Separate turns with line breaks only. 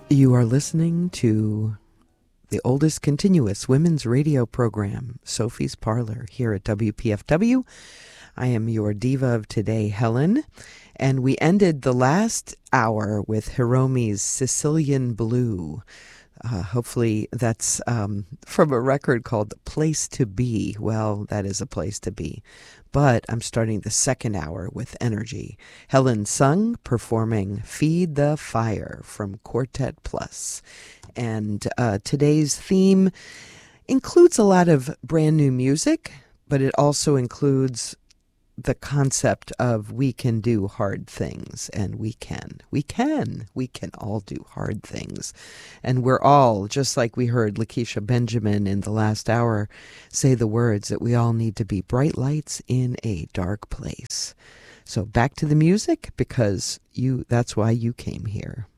You are listening to the oldest continuous women's radio program, Sophie's Parlor, here at WPFW. I am your diva of today, Helen, and we ended the last hour with Hiromi's Sicilian Blue. Hopefully that's from a record called Place to Be. Well, that is a place to be. But I'm starting the second hour with energy. Helen Sung performing Feed the Fire from Quartet Plus. And today's theme includes a lot of brand new music, but it also includes the concept of we can do hard things, and we can all do hard things. And we're all, just like we heard Lakeisha Benjamin in the last hour say the words that we all need to be bright lights in a dark place. So back to the music, because that's why you came here.